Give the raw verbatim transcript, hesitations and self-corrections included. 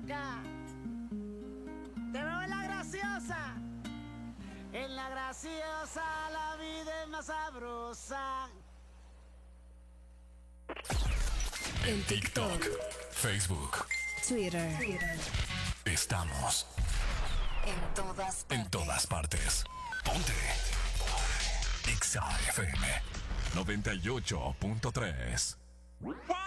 loca. Te veo en la graciosa. En la graciosa la vida es más sabrosa. En TikTok, Facebook, Twitter. Twitter. Estamos en todas partes. En todas partes. Ponte Exa F M noventa y ocho punto tres.